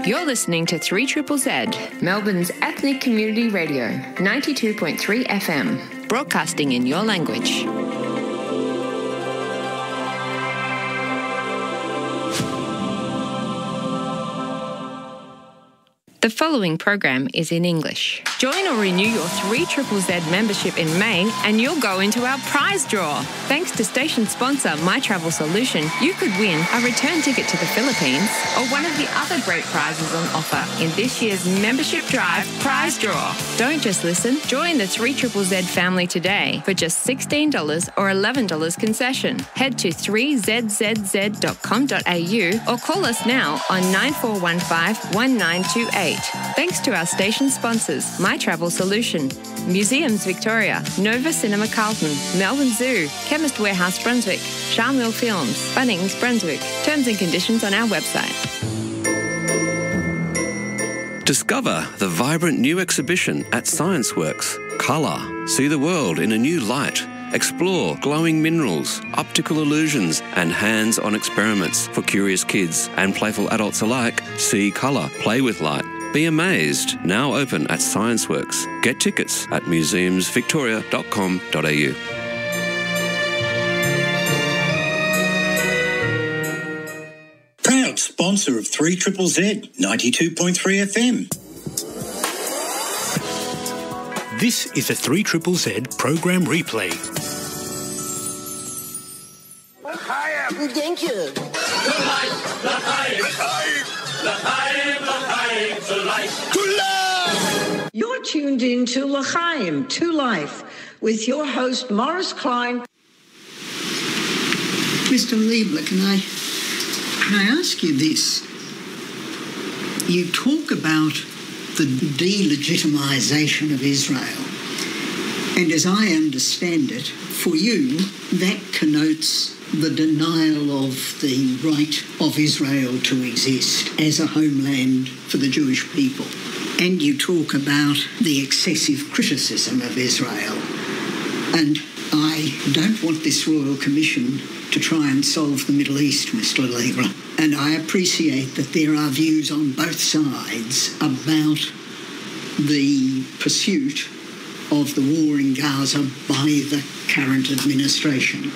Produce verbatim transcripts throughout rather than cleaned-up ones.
You're listening to three triple Z, Melbourne's ethnic community radio, ninety-two point three F M, broadcasting in your language. The following program is in English. Join or renew your three triple Z membership in May and you'll go into our prize draw. Thanks to station sponsor My Travel Solution, you could win a return ticket to the Philippines or one of the other great prizes on offer in this year's Membership Drive prize draw. Don't just listen, join the three triple Z family today for just sixteen dollars or eleven dollars concession. Head to three z z z dot com dot a u or call us now on nine four one five, one nine two eight. Thanks to our station sponsors, My Travel Solution, Museums Victoria, Nova Cinema Carlton, Melbourne Zoo, Chemist Warehouse Brunswick, Charmwell Films, Bunnings Brunswick. Terms and conditions on our website. Discover the vibrant new exhibition at ScienceWorks. Colour. See the world in a new light. Explore glowing minerals, optical illusions and hands-on experiments for curious kids and playful adults alike. See colour, play with light. Be amazed. Now open at ScienceWorks. Get tickets at museums victoria dot com dot a u. Proud sponsor of three triple Z, ninety-two point three F M. This is a three triple Z program replay. Thank you. You're tuned in to L'chaim, to Life, with your host, Morris Klein. Mister Liebler, can I, can I ask you this? You talk about the delegitimisation of Israel, and as I understand it, for you, that connotes the denial of the right of Israel to exist as a homeland for the Jewish people. And you talk about the excessive criticism of Israel. And I don't want this Royal Commission to try and solve the Middle East, Mister Lieber. And I appreciate that there are views on both sides about the pursuit of the war in Gaza by the current administration.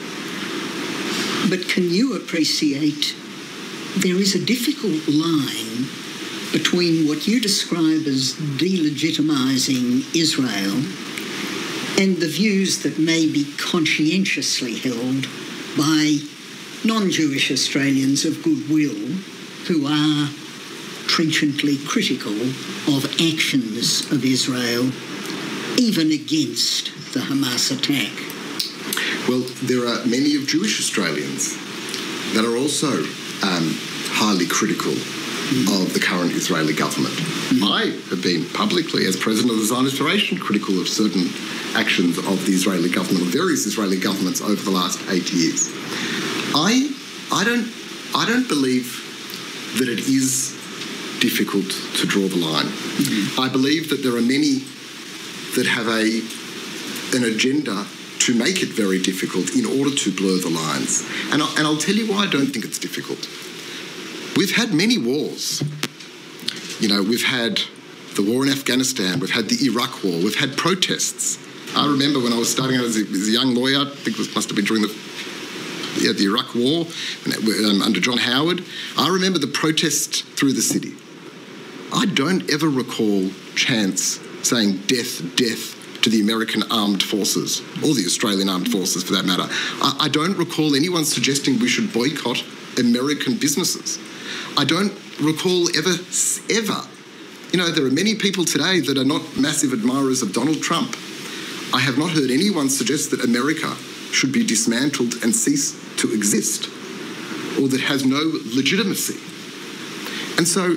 But can you appreciate there is a difficult line between what you describe as delegitimising Israel and the views that may be conscientiously held by non-Jewish Australians of goodwill who are trenchantly critical of actions of Israel, even against the Hamas attack? Well, there are many of Jewish Australians that are also um, highly critical mm. of the current Israeli government. Mm. I have been publicly, as president of the Zionist Federation, critical of certain actions of the Israeli government, of various Israeli governments over the last eight years. I, I don't, I don't believe that it is difficult to draw the line. Mm. I believe that there are many that have a an agenda to make it very difficult in order to blur the lines. And, I, and I'll tell you why I don't think it's difficult. We've had many wars. You know, we've had the war in Afghanistan, we've had the Iraq war, we've had protests. I remember when I was starting out as a, as a young lawyer, I think it was, must have been during the, yeah, the Iraq war, um, under John Howard. I remember the protests through the city. I don't ever recall Chance saying death, death, to the American armed forces, or the Australian armed forces for that matter. I, I don't recall anyone suggesting we should boycott American businesses. I don't recall ever, ever, you know, there are many people today that are not massive admirers of Donald Trump. I have not heard anyone suggest that America should be dismantled and cease to exist, or that has no legitimacy. And so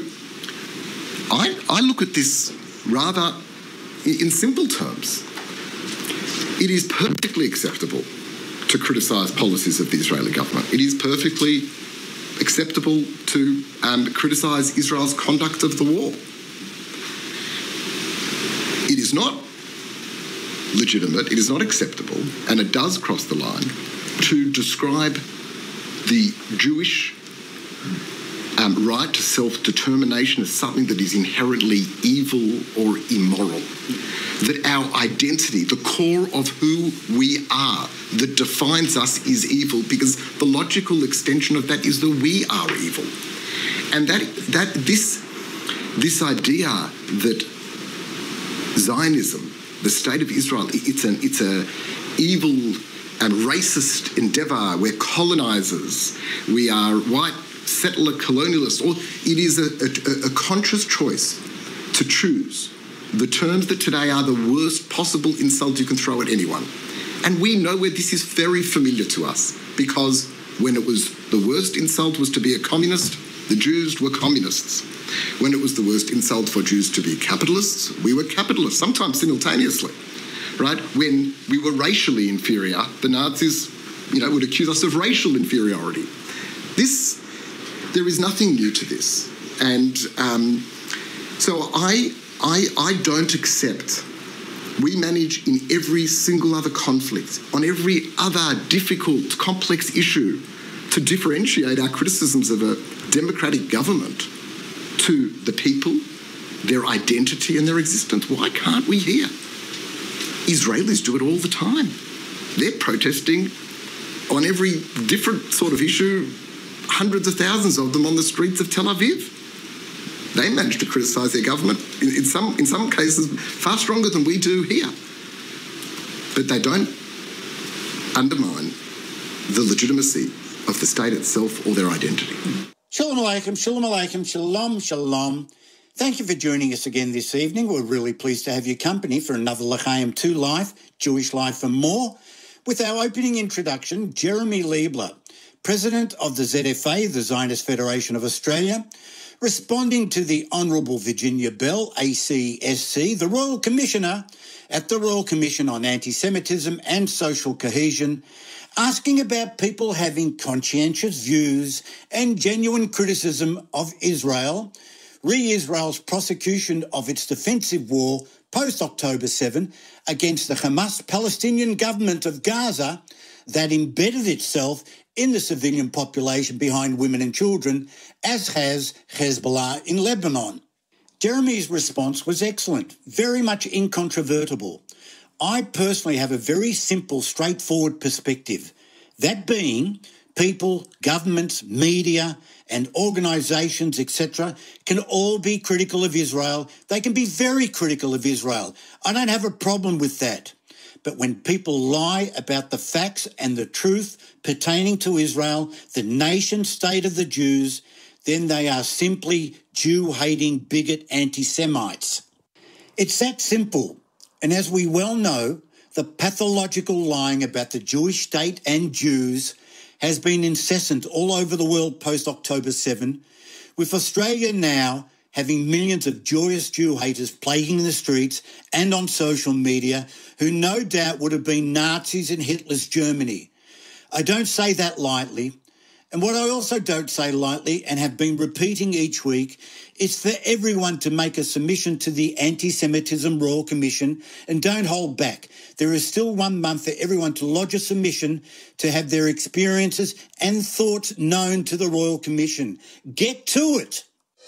I, I look at this rather in simple terms. It is perfectly acceptable to criticise policies of the Israeli government. It is perfectly acceptable to um, criticise Israel's conduct of the war. It is not legitimate, it is not acceptable, and it does cross the line to describe the Jewish um, right to self-determination as something that is inherently evil or immoral. That our identity, the core of who we are, that defines us is evil, because the logical extension of that is that we are evil. And that that this, this idea that Zionism, the state of Israel, it's an it's a evil and racist endeavour. We're colonisers. We are white settler colonialists. Or it is a, a, a conscious choice to choose the terms that today are the worst possible insult you can throw at anyone. And we know where this is very familiar to us, because when it was the worst insult was to be a communist, the Jews were communists. When it was the worst insult for Jews to be capitalists, we were capitalists, sometimes simultaneously, right? When we were racially inferior, the Nazis, you know, would accuse us of racial inferiority. This, there is nothing new to this. And um, so I, I, I don't accept, we manage in every single other conflict, on every other difficult, complex issue, to differentiate our criticisms of a democratic government to the people, their identity and their existence. Why can't we here? Israelis do it all the time. They're protesting on every different sort of issue, hundreds of thousands of them on the streets of Tel Aviv. They manage to criticise their government, in, in, some, in some cases, far stronger than we do here. But they don't undermine the legitimacy of the state itself or their identity. Shalom Aleichem, Shalom Aleichem, Shalom, Shalom. Thank you for joining us again this evening. We're really pleased to have your company for another L'chaim two Life, Jewish Life and More, with our opening introduction, Jeremy Liebler, President of the Z F A, the Zionist Federation of Australia, responding to the Honourable Virginia Bell, A C S C, the Royal Commissioner at the Royal Commission on Anti-Semitism and Social Cohesion, asking about people having conscientious views and genuine criticism of Israel, re-Israel's prosecution of its defensive war post-October seventh against the Hamas-Palestinian government of Gaza that embedded itself in the civilian population behind women and children, as has Hezbollah in Lebanon. Jeremy's response was excellent, very much incontrovertible. I personally have a very simple, straightforward perspective, that being people, governments, media and organisations, et cetera, can all be critical of Israel. They can be very critical of Israel. I don't have a problem with that. But when people lie about the facts and the truth pertaining to Israel, the nation state of the Jews, then they are simply Jew-hating bigot anti-Semites. It's that simple. And as we well know, the pathological lying about the Jewish state and Jews has been incessant all over the world post-October seventh, with Australia now having millions of joyous Jew haters plaguing the streets and on social media who no doubt would have been Nazis in Hitler's Germany. I don't say that lightly. And what I also don't say lightly and have been repeating each week is for everyone to make a submission to the Anti-Semitism Royal Commission and don't hold back. There is still one month for everyone to lodge a submission to have their experiences and thoughts known to the Royal Commission. Get to it.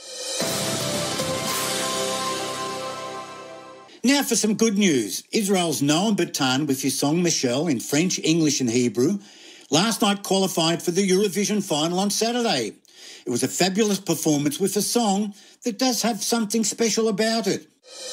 Now for some good news. Israel's Noam Batan with his song Michelle in French, English and Hebrew last night qualified for the Eurovision final on Saturday. It was a fabulous performance with a song that does have something special about it.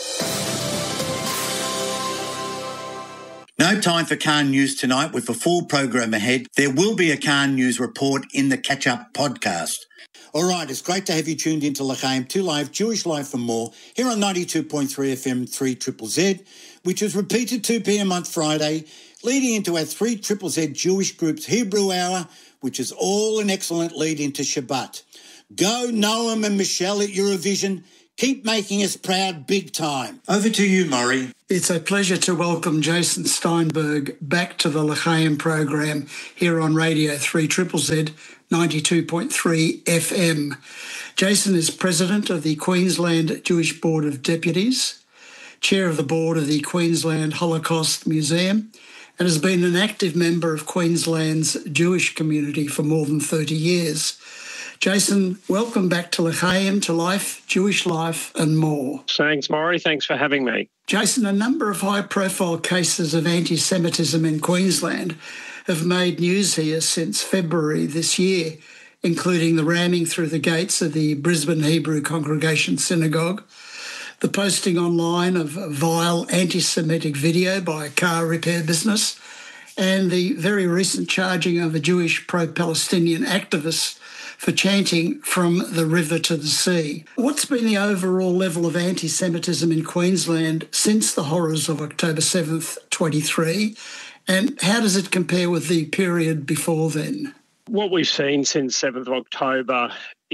No time for Khan News tonight with a full program ahead. There will be a Khan News report in the catch-up podcast. All right, it's great to have you tuned into L'chaim two Live, Jewish Life and More, here on ninety-two point three F M three Z Z Z, which is repeated two p m on Friday, leading into our three Z Z Z Jewish Group's Hebrew Hour, which is all an excellent lead into Shabbat. Go Noam and Michelle at Eurovision. Keep making us proud big time. Over to you, Murray. It's a pleasure to welcome Jason Steinberg back to the L'chaim program here on Radio three Z Z Z, ninety-two point three F M. Jason is President of the Queensland Jewish Board of Deputies, Chair of the Board of the Queensland Holocaust Museum, and has been an active member of Queensland's Jewish community for more than thirty years. Jason, welcome back to L'chaim, to Life, Jewish Life and More. Thanks, Maury. Thanks for having me. Jason, a number of high-profile cases of anti-Semitism in Queensland have made news here since February this year, including the ramming through the gates of the Brisbane Hebrew Congregation Synagogue, the posting online of a vile anti-Semitic video by a car repair business, and the very recent charging of a Jewish pro-Palestinian activist for chanting "from the river to the sea." What's been the overall level of anti-Semitism in Queensland since the horrors of October seventh, twenty-three, and how does it compare with the period before then? What we've seen since seventh of October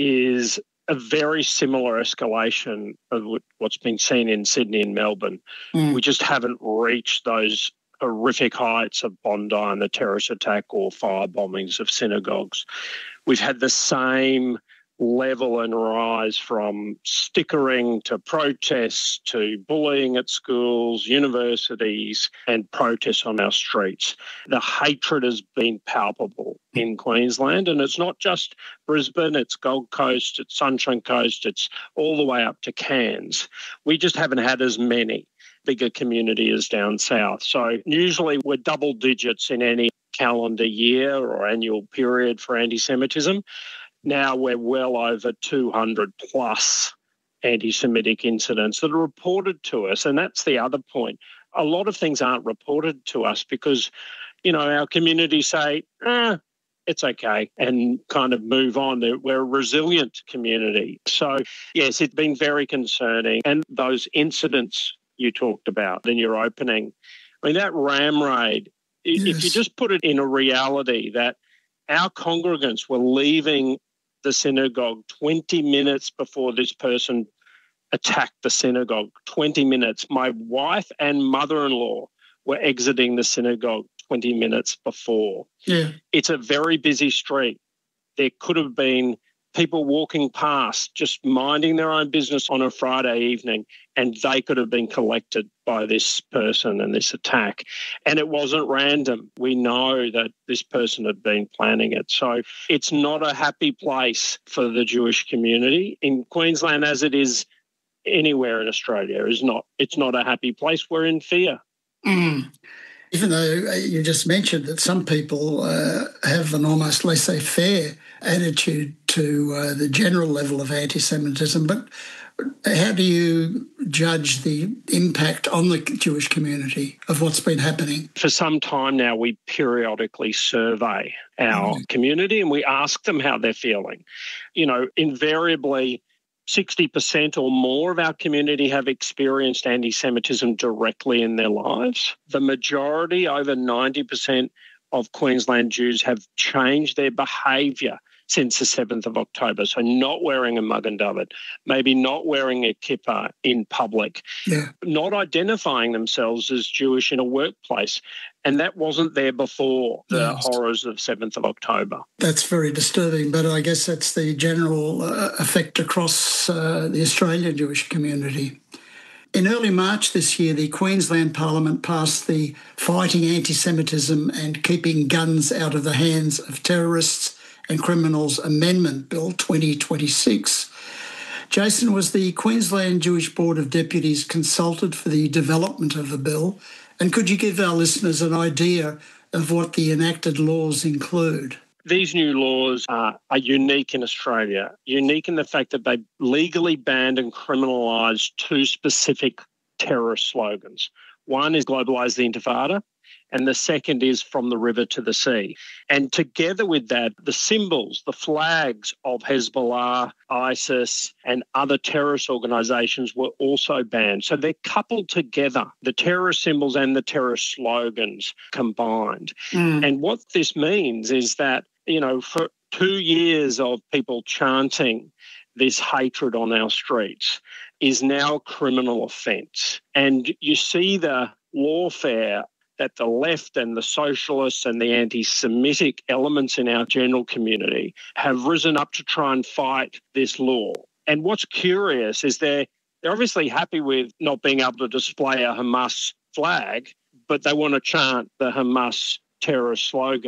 is a very similar escalation of what's been seen in Sydney and Melbourne. Mm. We just haven't reached those horrific heights of Bondi and the terrorist attack or fire bombings of synagogues. We've had the same level and rise from stickering to protests to bullying at schools, universities, and protests on our streets. The hatred has been palpable in Queensland, and it's not just Brisbane, it's Gold Coast, it's Sunshine Coast, it's all the way up to Cairns. We just haven't had as many bigger community as down south. So usually we're double digits in any calendar year or annual period for anti-Semitism. Now we're well over two hundred plus anti-Semitic incidents that are reported to us. And that's the other point. A lot of things aren't reported to us because, you know, our community say, ah, it's okay, and kind of move on. We're a resilient community. So, yes, it's been very concerning. And those incidents you talked about in your opening, I mean, that ram raid, yes. If you just put it in a reality that our congregants were leaving the synagogue twenty minutes before this person attacked the synagogue, twenty minutes. My wife and mother-in-law were exiting the synagogue twenty minutes before. Yeah. It's a very busy street. There could have been people walking past, just minding their own business on a Friday evening, and they could have been collected by this person and this attack. And it wasn't random. We know that this person had been planning it. So it's not a happy place for the Jewish community in Queensland, as it is anywhere in Australia. Is not. It's not a happy place. We're in fear. Mm. Even though you just mentioned that some people uh, have an almost laissez-faire attitude to uh, the general level of anti-Semitism, but how do you judge the impact on the Jewish community of what's been happening? For some time now, we periodically survey our mm. community and we ask them how they're feeling. You know, invariably, sixty percent or more of our community have experienced anti-Semitism directly in their lives. The majority, over ninety percent of Queensland Jews, have changed their behaviour since the seventh of October. So not wearing a Magen David, maybe not wearing a kippah in public, yeah. not identifying themselves as Jewish in a workplace. And that wasn't there before the yes. horrors of seventh of October. That's very disturbing, but I guess that's the general uh, effect across uh, the Australian Jewish community. In early March this year, the Queensland Parliament passed the Fighting Anti-Semitism and Keeping Guns Out of the Hands of Terrorists and Criminals Amendment Bill twenty twenty-six. Jason, was the Queensland Jewish Board of Deputies consulted for the development of the bill? And could you give our listeners an idea of what the enacted laws include? These new laws are, are unique in Australia, unique in the fact that they legally banned and criminalised two specific terrorist slogans. One is Globalise the Intifada, and the second is From the River to the Sea. And together with that, the symbols, the flags of Hezbollah, ISIS and other terrorist organisations were also banned. So they're coupled together, the terrorist symbols and the terrorist slogans combined. Mm. And what this means is that, you know, for two years of people chanting this hatred on our streets is now a criminal offence. And you see the warfare that the left and the socialists and the anti-Semitic elements in our general community have risen up to try and fight this law. And what's curious is they're, they're obviously happy with not being able to display a Hamas flag, but they want to chant the Hamas terrorist slogan.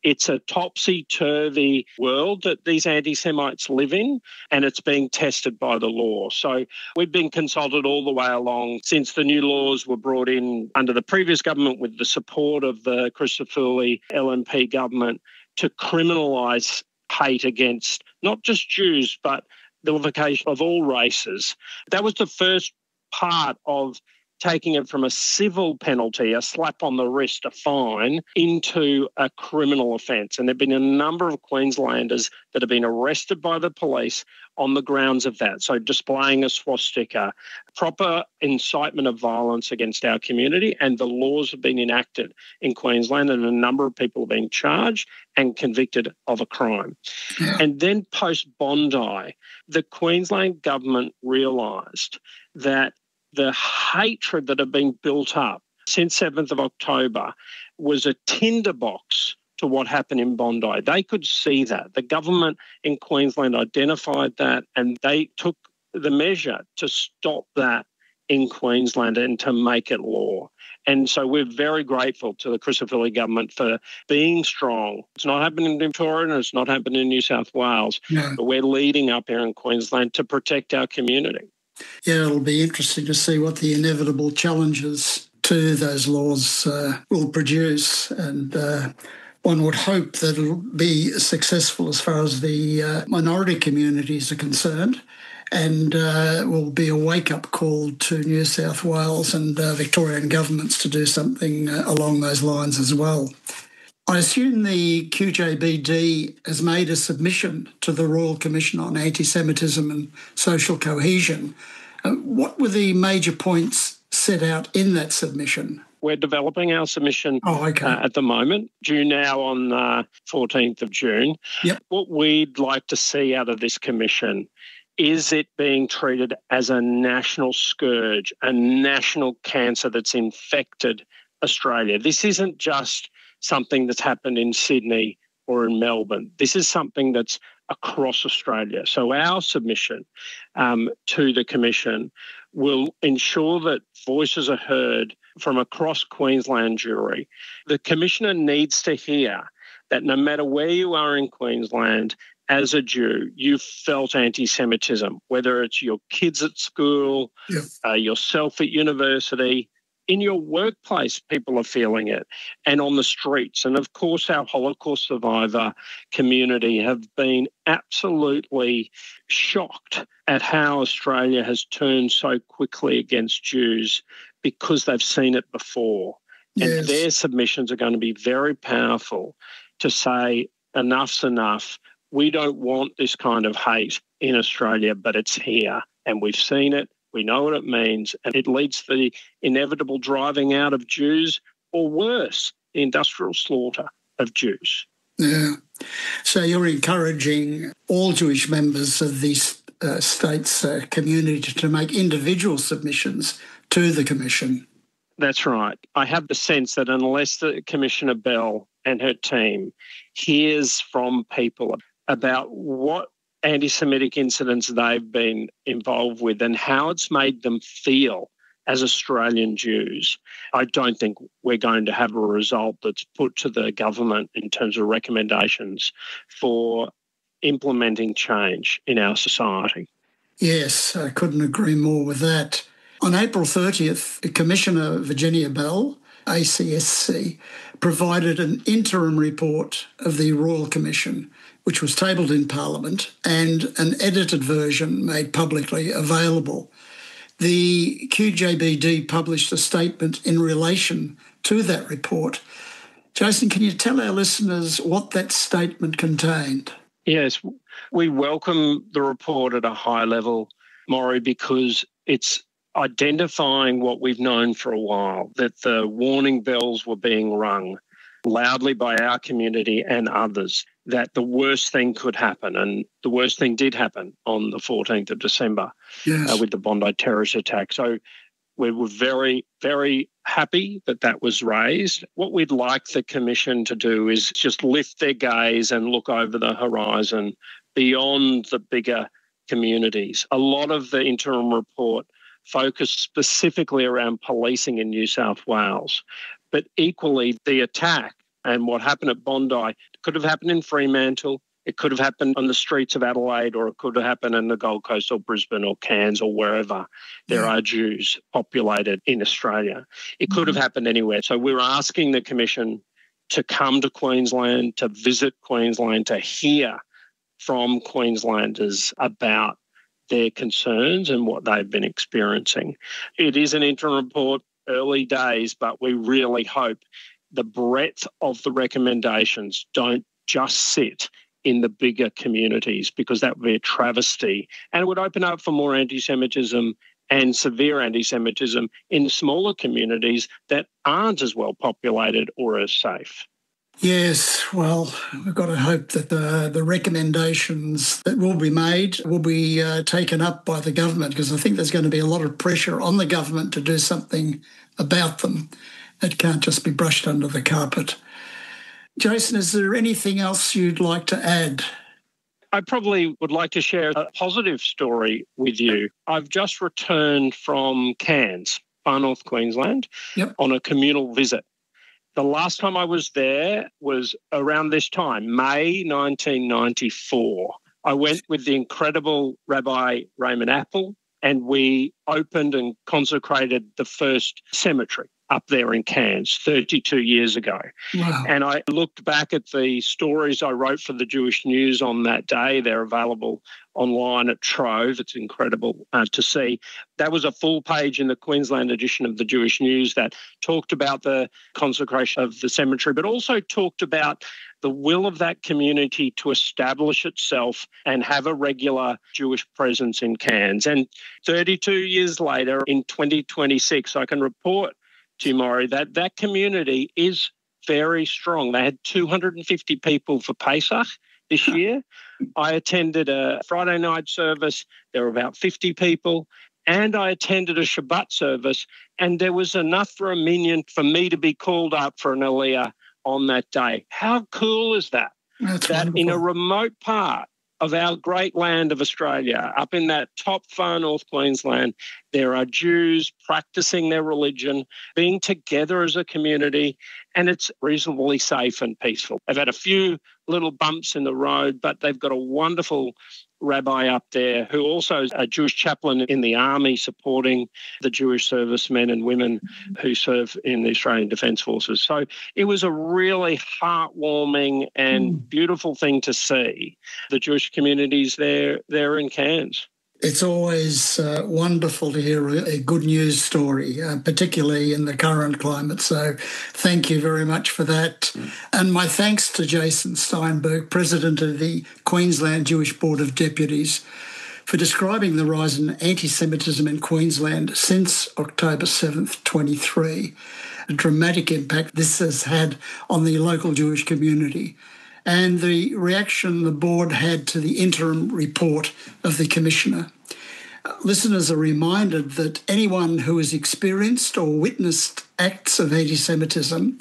It's a topsy-turvy world that these anti-Semites live in, and it's being tested by the law. So we've been consulted all the way along since the new laws were brought in under the previous government with the support of the Christodoulou L N P government to criminalise hate against not just Jews, but the vilification of all races. That was the first part of taking it from a civil penalty, a slap on the wrist, a fine, into a criminal offence. And there have been a number of Queenslanders that have been arrested by the police on the grounds of that. So displaying a swastika, proper incitement of violence against our community, and the laws have been enacted in Queensland and a number of people have been charged and convicted of a crime. Yeah. And then post-Bondi, the Queensland government realised that the hatred that had been built up since seventh of October was a tinderbox to what happened in Bondi. They could see that. The government in Queensland identified that and they took the measure to stop that in Queensland and to make it law. And so we're very grateful to the Christodoulou government for being strong. It's not happening in Victoria and it's not happening in New South Wales, no. But we're leading up here in Queensland to protect our community. Yeah, it'll be interesting to see what the inevitable challenges to those laws uh, will produce. And uh, one would hope that it'll be successful as far as the uh, minority communities are concerned, and uh, will be a wake-up call to New South Wales and uh, Victorian governments to do something uh, along those lines as well. I assume the Q J B D has made a submission to the Royal Commission on Anti-Semitism and Social Cohesion. Uh, what were the major points set out in that submission? We're developing our submission oh, okay. uh, at the moment, due now on the uh, fourteenth of June. Yep. What we'd like to see out of this commission is it being treated as a national scourge, a national cancer that's infected Australia. This isn't just something that's happened in Sydney or in Melbourne. This is something that's across Australia. So our submission um, to the Commission will ensure that voices are heard from across Queensland Jewry. The Commissioner needs to hear that no matter where you are in Queensland, as a Jew, you've felt anti-Semitism, whether it's your kids at school, yeah. uh, yourself at university, in your workplace, people are feeling it, and on the streets. And, of course, our Holocaust survivor community have been absolutely shocked at how Australia has turned so quickly against Jews because they've seen it before. Yes. And their submissions are going to be very powerful to say enough's enough. We don't want this kind of hate in Australia, but it's here and we've seen it. We know what it means, and it leads to the inevitable driving out of Jews, or worse, the industrial slaughter of Jews. Yeah. So you're encouraging all Jewish members of these uh, states' uh, community to make individual submissions to the Commission. That's right. I have the sense that unless the Commissioner Bell and her team hears from people about what anti-Semitic incidents they've been involved with and how it's made them feel as Australian Jews, I don't think we're going to have a result that's put to the government in terms of recommendations for implementing change in our society. Yes, I couldn't agree more with that. On April thirtieth, Commissioner Virginia Bell, A C S C, provided an interim report of the Royal Commission, which was tabled in Parliament, and an edited version made publicly available. The Q J B D published a statement in relation to that report. Jason, can you tell our listeners what that statement contained? Yes, we welcome the report at a high level, Maury, because it's identifying what we've known for a while, that the warning bells were being rung loudly by our community and others, that the worst thing could happen. And the worst thing did happen on the fourteenth of December yes. uh, with the Bondi terrorist attack. So we were very, very happy that that was raised. What we'd like the Commission to do is just lift their gaze and look over the horizon beyond the bigger communities. A lot of the interim report focused specifically around policing in New South Wales, but equally the attack And what happened at Bondi could have happened in Fremantle, it could have happened on the streets of Adelaide, or it could have happened in the Gold Coast or Brisbane or Cairns or wherever there yeah. are Jews populated in Australia. It could have happened anywhere. So we're asking the Commission to come to Queensland, to visit Queensland, to hear from Queenslanders about their concerns and what they've been experiencing. It is an interim report, early days, but we really hope the breadth of the recommendations don't just sit in the bigger communities, because that would be a travesty, and it would open up for more anti-Semitism and severe anti-Semitism in smaller communities that aren't as well populated or as safe. Yes, well, we've got to hope that the, the recommendations that will be made will be uh, taken up by the government, because I think there's going to be a lot of pressure on the government to do something about them. It can't just be brushed under the carpet. Jason, is there anything else you'd like to add? I probably would like to share a positive story with you. I've just returned from Cairns, far north Queensland, yep. on a communal visit. The last time I was there was around this time, May nineteen ninety-four. I went with the incredible Rabbi Raymond Apple, and we opened and consecrated the first cemetery up there in Cairns thirty-two years ago. Wow. And I looked back at the stories I wrote for the Jewish News on that day. They're available online at Trove. It's incredible uh, to see. That was a full page in the Queensland edition of the Jewish News that talked about the consecration of the cemetery, but also talked about the will of that community to establish itself and have a regular Jewish presence in Cairns. And thirty-two years later, in twenty twenty-six, I can report to you, Maury, that that community is very strong. They had two hundred fifty people for Pesach this year. I attended a Friday night service. There were about fifty people. And I attended a Shabbat service, and there was enough for a minyan for me to be called up for an Aliyah on that day. How cool is that? That's that wonderful. In a remote part of our great land of Australia, up in that top far north Queensland, there are Jews practicing their religion, being together as a community, and it's reasonably safe and peaceful. They've had a few little bumps in the road, but they've got a wonderful rabbi up there who also is a Jewish chaplain in the army supporting the Jewish servicemen and women who serve in the Australian Defence Forces. So it was a really heartwarming and mm. beautiful thing to see. The Jewish communities there, there in Cairns. It's always uh, wonderful to hear a, a good news story, uh, particularly in the current climate. So thank you very much for that. Mm. And my thanks to Jason Steinberg, President of the Queensland Jewish Board of Deputies, for describing the rise in anti-Semitism in Queensland since October seventh, twenty-three, a dramatic impact this has had on the local Jewish community, and the reaction the board had to the interim report of the Commissioner. Listeners are reminded that anyone who has experienced or witnessed acts of anti-Semitism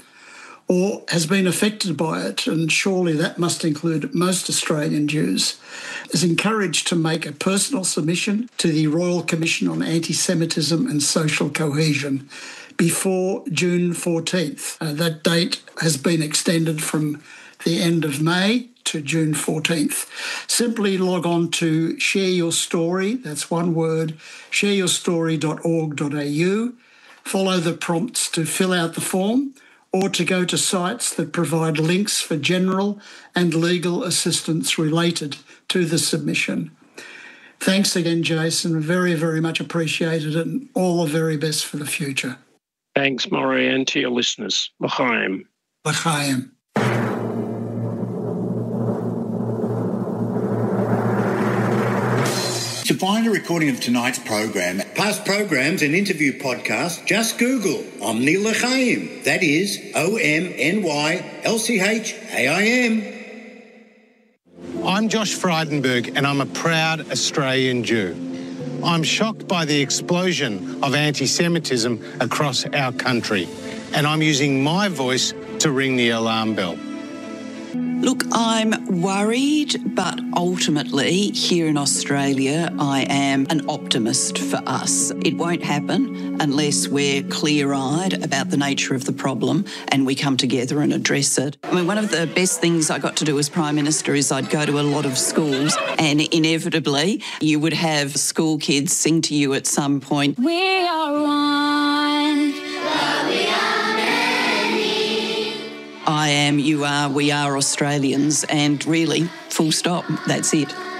or has been affected by it, and surely that must include most Australian Jews, is encouraged to make a personal submission to the Royal Commission on Anti-Semitism and Social Cohesion before June fourteenth. Uh, that date has been extended from the end of May to June fourteenth. Simply log on to Share Your Story, that's one word, share your story dot org dot a u, follow the prompts to fill out the form, or to go to sites that provide links for general and legal assistance related to the submission. Thanks again, Jason. Very, very much appreciated, and all the very best for the future. Thanks, Maury, and to your listeners. L'chaim. L'chaim. To find a recording of tonight's program, past programs and interview podcasts, just Google Omni L'chaim. That is O M N Y L C H A I M. I'm Josh Frydenberg, and I'm a proud Australian Jew. I'm shocked by the explosion of anti-Semitism across our country, and I'm using my voice to ring the alarm bell. Look, I'm worried, but ultimately here in Australia, I am an optimist for us. It won't happen unless we're clear-eyed about the nature of the problem and we come together and address it. I mean, one of the best things I got to do as Prime Minister is I'd go to a lot of schools and inevitably you would have school kids sing to you at some point, "We are one, but we are many." I am, you are, we are Australians, and really, full stop, that's it.